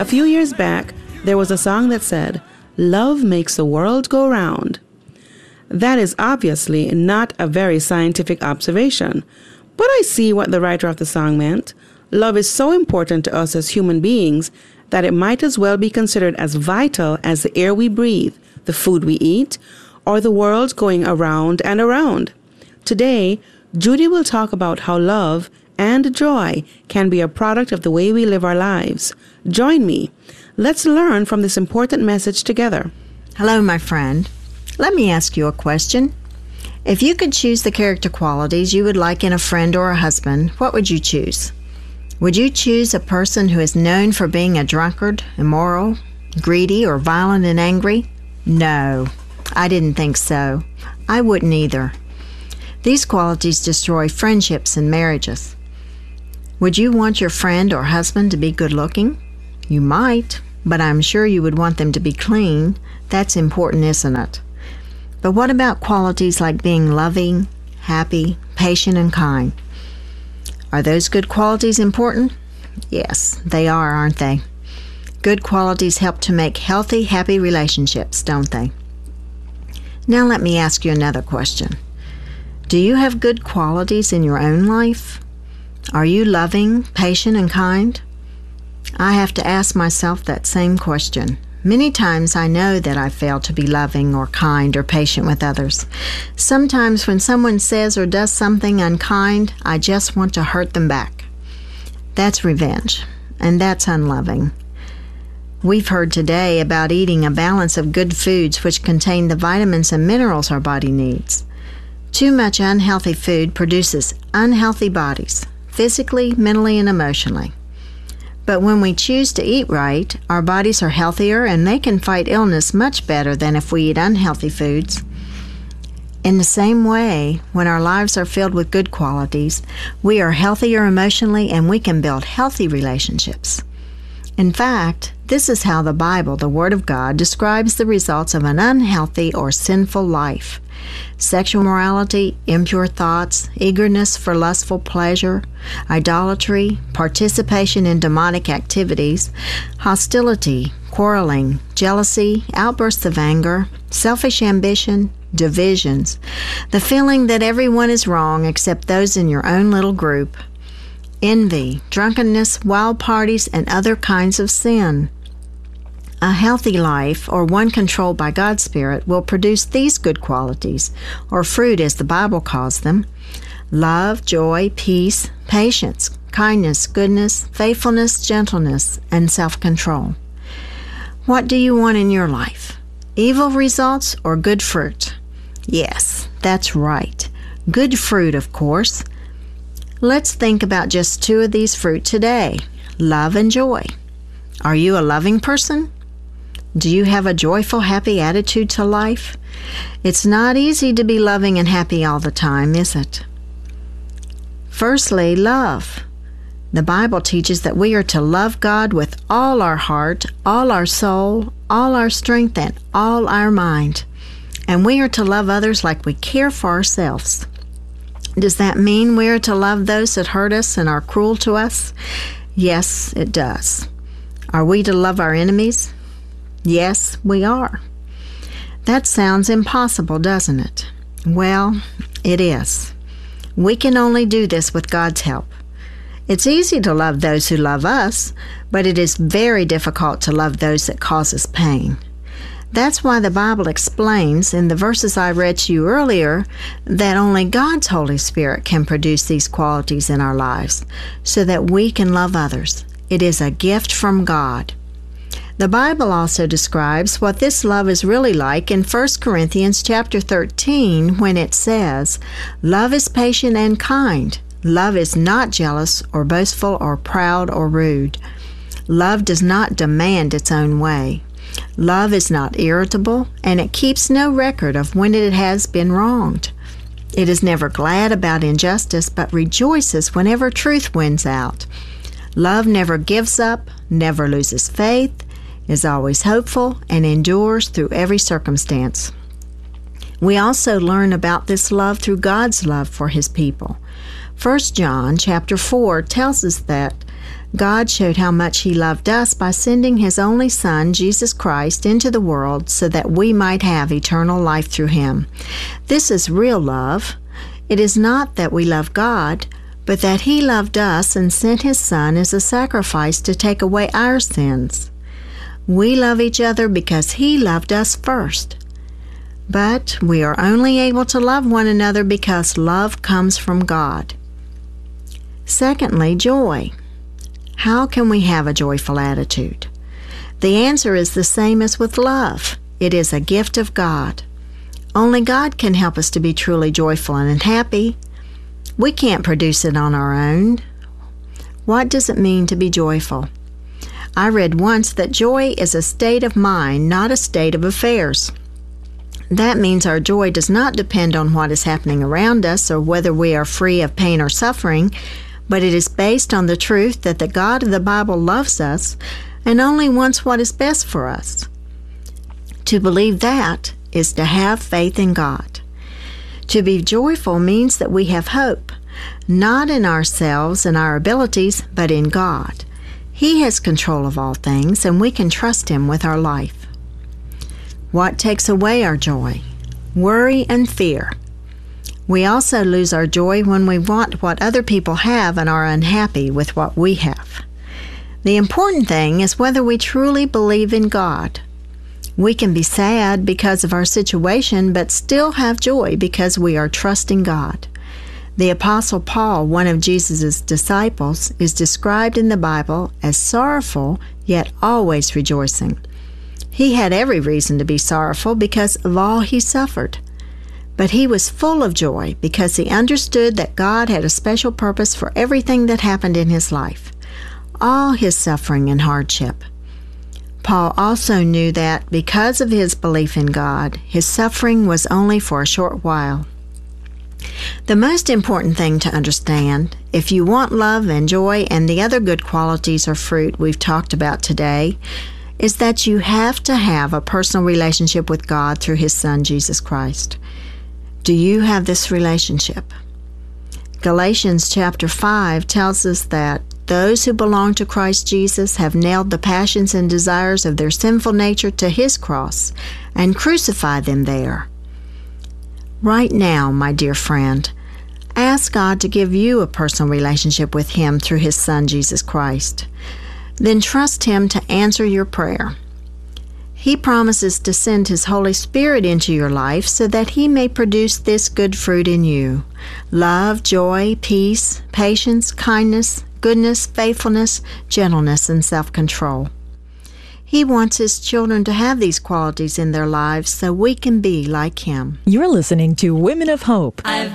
A few years back, there was a song that said, "Love makes the world go round." That is obviously not a very scientific observation, but I see what the writer of the song meant. Love is so important to us as human beings that it might as well be considered as vital as the air we breathe, the food we eat, or the world going around and around. Today, Judy will talk about how love and joy can be a product of the way we live our lives. Join me. Let's learn from this important message together. Hello, my friend. Let me ask you a question. If you could choose the character qualities you would like in a friend or a husband, what would you choose? Would you choose a person who is known for being a drunkard, immoral, greedy, or violent and angry? No, I didn't think so. I wouldn't either. These qualities destroy friendships and marriages. Would you want your friend or husband to be good-looking? You might, but I'm sure you would want them to be clean. That's important, isn't it? But what about qualities like being loving, happy, patient, and kind? Are those good qualities important? Yes, they are, aren't they? Good qualities help to make healthy, happy relationships, don't they? Now let me ask you another question. Do you have good qualities in your own life? Are you loving, patient, and kind? I have to ask myself that same question. Many times I know that I fail to be loving or kind or patient with others. Sometimes when someone says or does something unkind, I just want to hurt them back. That's revenge, and that's unloving. We've heard today about eating a balance of good foods which contain the vitamins and minerals our body needs. Too much unhealthy food produces unhealthy bodies, physically, mentally, and emotionally. But when we choose to eat right, our bodies are healthier and they can fight illness much better than if we eat unhealthy foods. In the same way, when our lives are filled with good qualities, we are healthier emotionally and we can build healthy relationships. In fact, this is how the Bible, the Word of God, describes the results of an unhealthy or sinful life. Sexual morality, impure thoughts, eagerness for lustful pleasure, idolatry, participation in demonic activities, hostility, quarreling, jealousy, outbursts of anger, selfish ambition, divisions, the feeling that everyone is wrong except those in your own little group, envy, drunkenness, wild parties, and other kinds of sin. A healthy life, or one controlled by God's Spirit, will produce these good qualities, or fruit as the Bible calls them: love, joy, peace, patience, kindness, goodness, faithfulness, gentleness, and self-control. What do you want in your life? Evil results or good fruit? Yes, that's right. Good fruit, of course. Let's think about just two of these fruit today: love and joy. Are you a loving person? Do you have a joyful, happy attitude to life? It's not easy to be loving and happy all the time, is it? Firstly, love. The Bible teaches that we are to love God with all our heart, all our soul, all our strength, and all our mind. And we are to love others like we care for ourselves. Does that mean we are to love those that hurt us and are cruel to us? Yes, it does. Are we to love our enemies? Yes, we are. That sounds impossible, doesn't it? Well, it is. We can only do this with God's help. It's easy to love those who love us, but it is very difficult to love those that cause us pain. That's why the Bible explains in the verses I read to you earlier that only God's Holy Spirit can produce these qualities in our lives so that we can love others. It is a gift from God. The Bible also describes what this love is really like in 1 Corinthians chapter 13 when it says, "Love is patient and kind. Love is not jealous or boastful or proud or rude. Love does not demand its own way. Love is not irritable, and it keeps no record of when it has been wronged. It is never glad about injustice, but rejoices whenever truth wins out. Love never gives up, never loses faith, is always hopeful, and endures through every circumstance." We also learn about this love through God's love for His people. 1 John chapter 4 tells us that God showed how much He loved us by sending His only Son, Jesus Christ, into the world so that we might have eternal life through Him. This is real love. It is not that we love God, but that He loved us and sent His Son as a sacrifice to take away our sins. We love each other because He loved us first. But we are only able to love one another because love comes from God. Secondly, joy. How can we have a joyful attitude? The answer is the same as with love. It is a gift of God. Only God can help us to be truly joyful and happy. We can't produce it on our own. What does it mean to be joyful? I read once that joy is a state of mind, not a state of affairs. That means our joy does not depend on what is happening around us or whether we are free of pain or suffering, but it is based on the truth that the God of the Bible loves us and only wants what is best for us. To believe that is to have faith in God. To be joyful means that we have hope, not in ourselves and our abilities, but in God. He has control of all things, and we can trust Him with our life. What takes away our joy? Worry and fear. We also lose our joy when we want what other people have and are unhappy with what we have. The important thing is whether we truly believe in God. We can be sad because of our situation, but still have joy because we are trusting God. The Apostle Paul, one of Jesus' disciples, is described in the Bible as sorrowful, yet always rejoicing. He had every reason to be sorrowful because of all he suffered. But he was full of joy because he understood that God had a special purpose for everything that happened in his life, all his suffering and hardship. Paul also knew that because of his belief in God, his suffering was only for a short while. The most important thing to understand, if you want love and joy and the other good qualities or fruit we've talked about today, is that you have to have a personal relationship with God through His Son, Jesus Christ. Do you have this relationship? Galatians chapter 5 tells us that those who belong to Christ Jesus have nailed the passions and desires of their sinful nature to His cross and crucified them there. Right now, my dear friend, ask God to give you a personal relationship with Him through His Son, Jesus Christ. Then trust Him to answer your prayer. He promises to send His Holy Spirit into your life so that He may produce this good fruit in you: love, joy, peace, patience, kindness, goodness, faithfulness, gentleness, and self-control. He wants His children to have these qualities in their lives so we can be like Him. You're listening to Women of Hope.